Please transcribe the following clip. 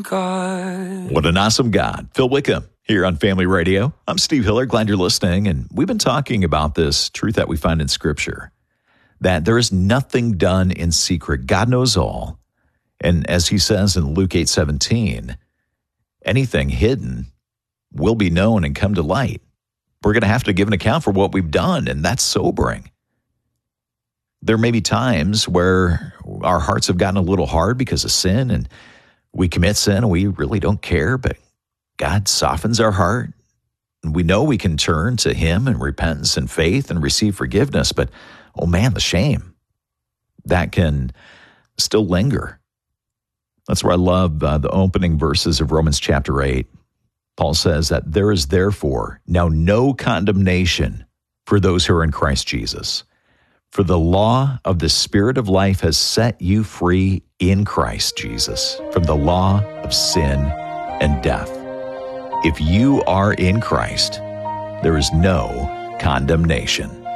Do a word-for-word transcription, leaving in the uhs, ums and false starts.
God. What an awesome God. Phil Wickham here on Family Radio. I'm Steve Hiller. Glad you're listening. And we've been talking about this truth that we find in Scripture, that there is nothing done in secret. God knows all. And as he says in Luke eight seventeen, anything hidden will be known and come to light. We're going to have to give an account for what we've done, and that's sobering. There may be times where our hearts have gotten a little hard because of sin, and we commit sin and we really don't care, but God softens our heart. And we know we can turn to him in repentance and faith and receive forgiveness, but oh man, the shame that can still linger. That's where I love uh, the opening verses of Romans chapter eight. Paul says that there is therefore now no condemnation for those who are in Christ Jesus. For the law of the Spirit of life has set you free in Christ Jesus from the law of sin and death. If you are in Christ, there is no condemnation.